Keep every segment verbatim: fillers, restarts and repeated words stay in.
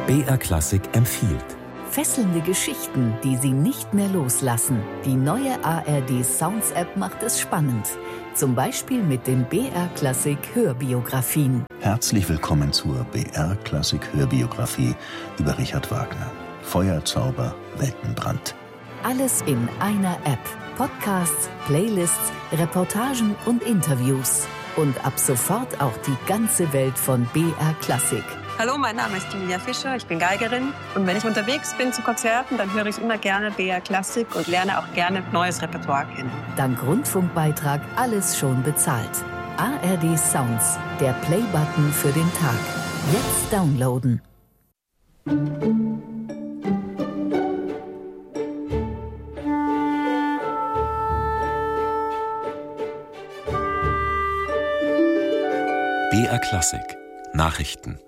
B R Klassik empfiehlt. Fesselnde Geschichten, die Sie nicht mehr loslassen. Die neue A R D Sounds App macht es spannend. Zum Beispiel mit den B R Klassik Hörbiografien. Herzlich willkommen zur B R Klassik Hörbiografie über Richard Wagner. Feuerzauber, Weltenbrand. Alles in einer App. Podcasts, Playlists, Reportagen und Interviews. Und ab sofort auch die ganze Welt von B R Klassik. Hallo, mein Name ist Julia Fischer, ich bin Geigerin. Und wenn ich unterwegs bin zu Konzerten, dann höre ich immer gerne B R Klassik und lerne auch gerne neues Repertoire kennen. Dank Rundfunkbeitrag alles schon bezahlt. A R D Sounds, der Play-Button für den Tag. Jetzt downloaden. B R Klassik Nachrichten.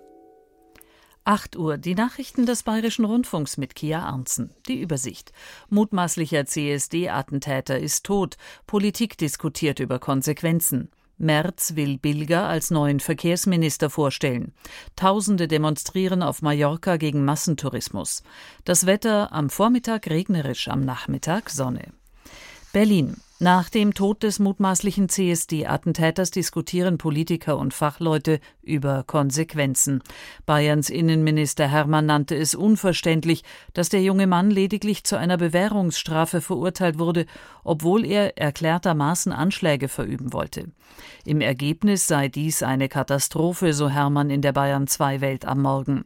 acht Uhr, die Nachrichten des Bayerischen Rundfunks mit Kia Arntzen. Die Übersicht. Mutmaßlicher C S D-Attentäter ist tot. Politik diskutiert über Konsequenzen. Merz will Bilger als neuen Verkehrsminister vorstellen. Tausende demonstrieren auf Mallorca gegen Massentourismus. Das Wetter am Vormittag regnerisch, am Nachmittag Sonne. Berlin. Nach dem Tod des mutmaßlichen C S D-Attentäters diskutieren Politiker und Fachleute über Konsequenzen. Bayerns Innenminister Hermann nannte es unverständlich, dass der junge Mann lediglich zu einer Bewährungsstrafe verurteilt wurde, obwohl er erklärtermaßen Anschläge verüben wollte. Im Ergebnis sei dies eine Katastrophe, so Hermann in der Bayern zwei Welt am Morgen.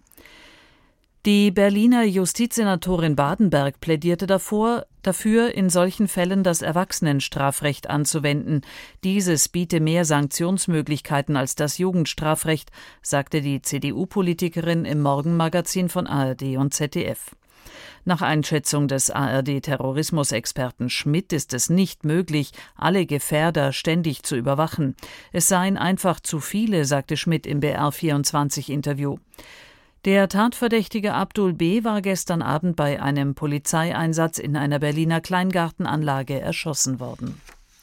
Die Berliner Justizsenatorin Badenberg plädierte davor, dafür, in solchen Fällen das Erwachsenenstrafrecht anzuwenden. Dieses biete mehr Sanktionsmöglichkeiten als das Jugendstrafrecht, sagte die C D U-Politikerin im Morgenmagazin von A R D und Z D F. Nach Einschätzung des A R D-Terrorismusexperten Schmidt ist es nicht möglich, alle Gefährder ständig zu überwachen. Es seien einfach zu viele, sagte Schmidt im B R vierundzwanzig-Interview. Der Tatverdächtige Abdul B. war gestern Abend bei einem Polizeieinsatz in einer Berliner Kleingartenanlage erschossen worden.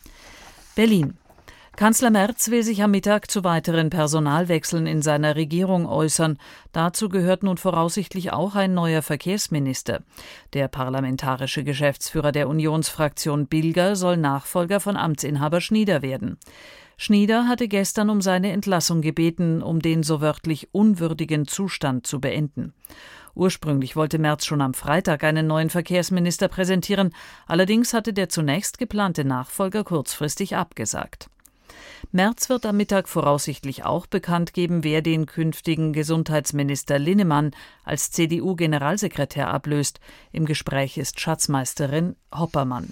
Berlin. Kanzler Merz will sich am Mittag zu weiteren Personalwechseln in seiner Regierung äußern. Dazu gehört nun voraussichtlich auch ein neuer Verkehrsminister. Der parlamentarische Geschäftsführer der Unionsfraktion Bilger soll Nachfolger von Amtsinhaber Schnieder werden. Schnieder hatte gestern um seine Entlassung gebeten, um den so wörtlich unwürdigen Zustand zu beenden. Ursprünglich wollte Merz schon am Freitag einen neuen Verkehrsminister präsentieren, allerdings hatte der zunächst geplante Nachfolger kurzfristig abgesagt. Merz wird am Mittag voraussichtlich auch bekannt geben, wer den künftigen Gesundheitsminister Linnemann als C D U-Generalsekretär ablöst. Im Gespräch ist Schatzmeisterin Hoppermann.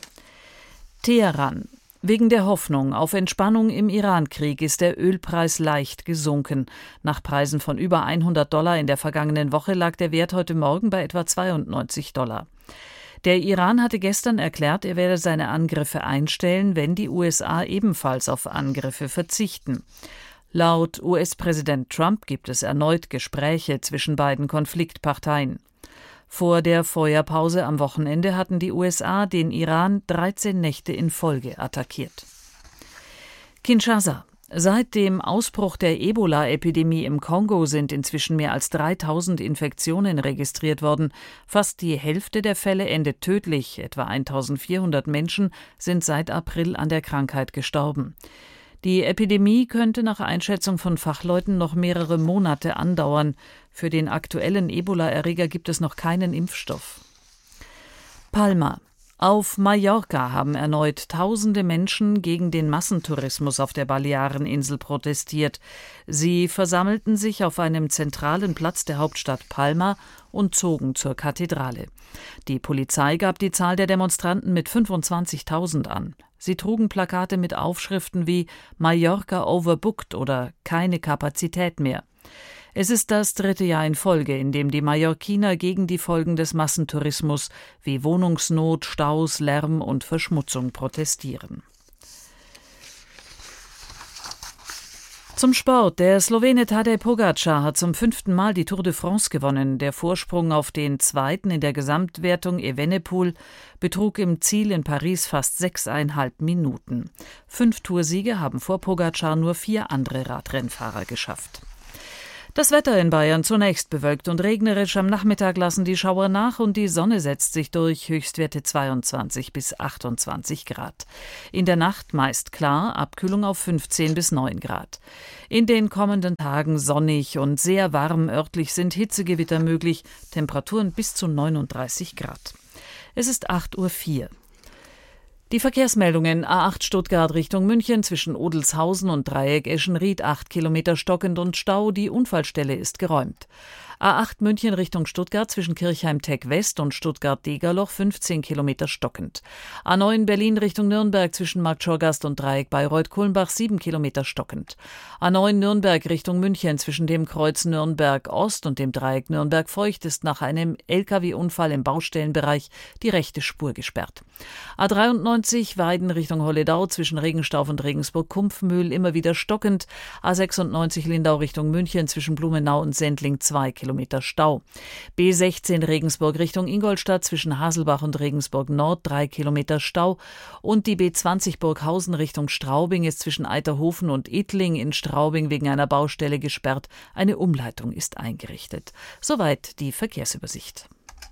Teheran. Wegen der Hoffnung auf Entspannung im Iran-Krieg ist der Ölpreis leicht gesunken. Nach Preisen von über hundert Dollar in der vergangenen Woche lag der Wert heute Morgen bei etwa zweiundneunzig Dollar. Der Iran hatte gestern erklärt, er werde seine Angriffe einstellen, wenn die U S A ebenfalls auf Angriffe verzichten. Laut U S-Präsident Trump gibt es erneut Gespräche zwischen beiden Konfliktparteien. Vor der Feuerpause am Wochenende hatten die U S A den Iran dreizehn Nächte in Folge attackiert. Kinshasa. Seit dem Ausbruch der Ebola-Epidemie im Kongo sind inzwischen mehr als dreitausend Infektionen registriert worden. Fast die Hälfte der Fälle endet tödlich. Etwa eintausendvierhundert Menschen sind seit April an der Krankheit gestorben. Die Epidemie könnte nach Einschätzung von Fachleuten noch mehrere Monate andauern. Für den aktuellen Ebola-Erreger gibt es noch keinen Impfstoff. Palma. Auf Mallorca haben erneut tausende Menschen gegen den Massentourismus auf der Baleareninsel protestiert. Sie versammelten sich auf einem zentralen Platz der Hauptstadt Palma und zogen zur Kathedrale. Die Polizei gab die Zahl der Demonstranten mit fünfundzwanzigtausend an. Sie trugen Plakate mit Aufschriften wie Mallorca overbooked oder keine Kapazität mehr. Es ist das dritte Jahr in Folge, in dem die Mallorquiner gegen die Folgen des Massentourismus wie Wohnungsnot, Staus, Lärm und Verschmutzung protestieren. Zum Sport. Der Slowene Tadej Pogačar hat zum fünften Mal die Tour de France gewonnen. Der Vorsprung auf den Zweiten in der Gesamtwertung Evenepoel betrug im Ziel in Paris fast sechseinhalb Minuten. Fünf Toursiege haben vor Pogačar nur vier andere Radrennfahrer geschafft. Das Wetter in Bayern zunächst bewölkt und regnerisch. Am Nachmittag lassen die Schauer nach und die Sonne setzt sich durch. Höchstwerte zweiundzwanzig bis achtundzwanzig Grad. In der Nacht meist klar, Abkühlung auf fünfzehn bis neun Grad. In den kommenden Tagen sonnig und sehr warm. Örtlich sind Hitzegewitter möglich. Temperaturen bis zu neununddreißig Grad. Es ist acht Uhr vier. Die Verkehrsmeldungen: A acht Stuttgart Richtung München zwischen Odelshausen und Dreieck Eschenried acht Kilometer stockend und Stau. Die Unfallstelle ist geräumt. A acht München Richtung Stuttgart zwischen Kirchheim-Teck West und Stuttgart-Degerloch fünfzehn Kilometer stockend. A neun Berlin Richtung Nürnberg zwischen Marktschorgast und Dreieck Bayreuth-Kulmbach sieben Kilometer stockend. A neun Nürnberg Richtung München zwischen dem Kreuz Nürnberg Ost und dem Dreieck Nürnberg-Feucht ist nach einem L K W-Unfall im Baustellenbereich die rechte Spur gesperrt. A dreiundneunzig Weiden Richtung Holledau zwischen Regenstauf und Regensburg-Kumpfmühl immer wieder stockend. A sechsundneunzig Lindau Richtung München zwischen Blumenau und Sendling zwei Kilometer Stau. B sechzehn Regensburg Richtung Ingolstadt zwischen Haselbach und Regensburg Nord drei Kilometer Stau. Und die B zwanzig Burghausen Richtung Straubing ist zwischen Eiterhofen und Ettling in Straubing wegen einer Baustelle gesperrt. Eine Umleitung ist eingerichtet. Soweit die Verkehrsübersicht.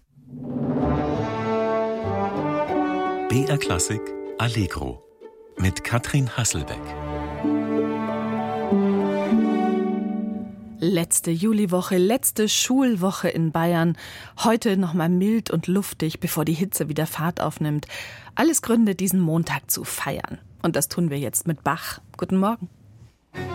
B R Klassik Allegro mit Katrin Hasselbeck. Letzte Juliwoche, letzte Schulwoche in Bayern. Heute nochmal mild und luftig, bevor die Hitze wieder Fahrt aufnimmt. Alles Gründe, diesen Montag zu feiern. Und das tun wir jetzt mit Bach. Guten Morgen.